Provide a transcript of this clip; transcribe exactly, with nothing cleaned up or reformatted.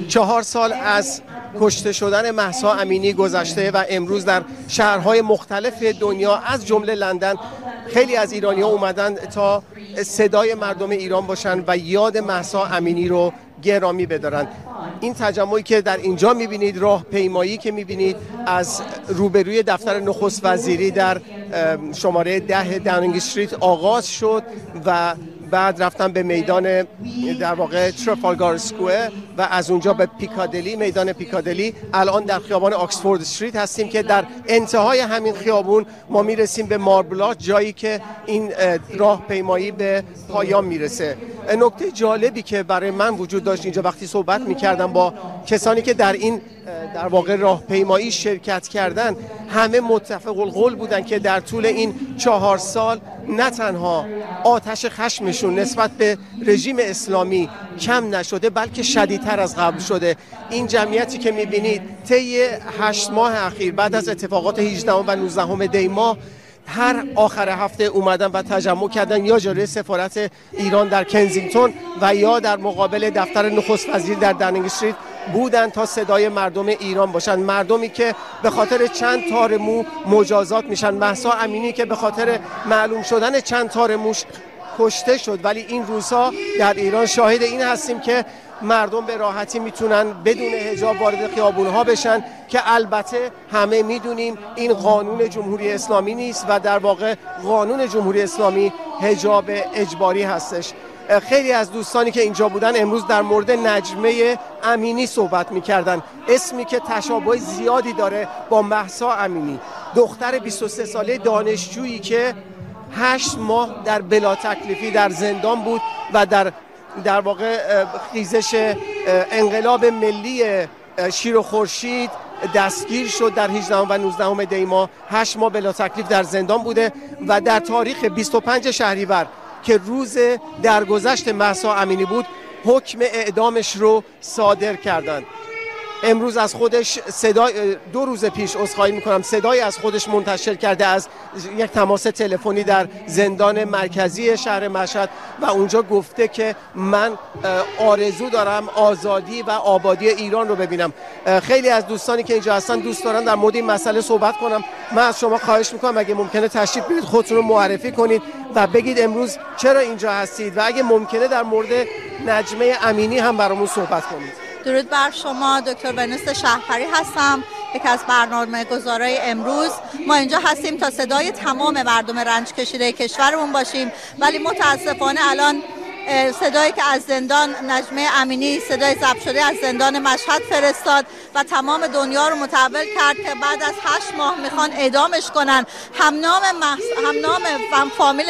چهار سال از کشته شدن مهسا امینی گذشته و امروز در شهرهای مختلف دنیا از جمله لندن خیلی از ایرانی‌ها اومدن تا صدای مردم ایران باشن و یاد مهسا امینی رو گرامی بدارن. این تجمعی که در اینجا میبینید، راهپیمایی که میبینید از روبروی دفتر نخست وزیری در شماره ده داونینگ استریت آغاز شد و بعد رفتن به میدان در واقع ترافالگار اسکوئر و از اونجا به پیکادلی، میدان پیکادلی. الان در خیابان آکسفورد استریت هستیم که در انتهای همین خیابون ما میرسیم به ماربلات، جایی که این راهپیمایی به پایان میرسه. نکته جالبی که برای من وجود داشت اینجا وقتی صحبت میکردم با کسانی که در این در واقع راهپیمایی شرکت کردن، همه متفق القول بودن که در طول این چهار سال نه تنها آتش خشمشون نسبت به رژیم اسلامی کم نشده بلکه شدیدتر از قبل شده. این جمعیتی که میبینید طی هشت ماه اخیر بعد از اتفاقات هجدهم و نوزدهم دی ماه هر آخر هفته اومدن و تجمع کردن یا جلوی سفارت ایران در کنزینگتون و یا در مقابل دفتر نخست وزیر در داونینگ استریت بودن تا صدای مردم ایران باشن، مردمی که به خاطر چند تار مو مجازات میشن، مهسا امینی که به خاطر معلوم شدن چند تار موش کشته شد. ولی این روزها در ایران شاهد این هستیم که مردم به راحتی میتونن بدون حجاب وارد خیابونها بشن که البته همه میدونیم این قانون جمهوری اسلامی نیست و در واقع قانون جمهوری اسلامی حجاب اجباری هستش. خیلی از دوستانی که اینجا بودن امروز در مورد نجمه امینی صحبت میکردن، اسمی که تشابه زیادی داره با مهسا امینی، دختر بیست و سه ساله دانشجویی که هشت ماه در بلا تکلیفی در زندان بود و در در واقع خیزش انقلاب ملی شیر و خورشید دستگیر شد در هجدهم و نوزدهم دی ماه. هشت ماه بلا تکلیف در زندان بوده و در تاریخ بیست و پنج شهریور که روز درگذشت مهسا امینی بود حکم اعدامش رو صادر کردند. امروز از خودش صدای دو روز پیش عذرخواهی میکنم صدای از خودش منتشر کرده از یک تماس تلفنی در زندان مرکزی شهر مشهد و اونجا گفته که من آرزو دارم آزادی و آبادی ایران رو ببینم. خیلی از دوستانی که اینجا هستن دوست دارن در مورد این مسئله صحبت کنم. من از شما خواهش میکنم اگه ممکنه تشریف بیارید، خودتون رو معرفی کنید و بگید امروز چرا اینجا هستید و اگه ممکنه در مورد نجمه امینی هم برامون صحبت کنید. درود بر شما، دکتر ونوس شهرپری هستم، یکی از برنامه‌گزارای امروز. ما اینجا هستیم تا صدای تمام مردم رنج کشیده کشورمون باشیم، ولی متاسفانه الان صدایی که از زندان نجمه امینی، صدای ضبط شده از زندان مشهد فرستاد و تمام دنیا رو متحول کرد که بعد از هشت ماه میخوان اعدامش کنن. همنام محس... همنام فامیل